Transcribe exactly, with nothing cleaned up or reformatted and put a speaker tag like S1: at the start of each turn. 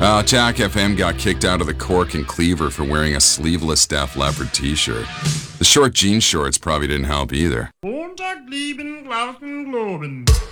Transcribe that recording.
S1: Uh, Jack F M got kicked out of the Cork and Cleaver for wearing a sleeveless Def Leppard t-shirt. The short jean shorts probably didn't help either.
S2: Montag, lieben, Glauben, Globen.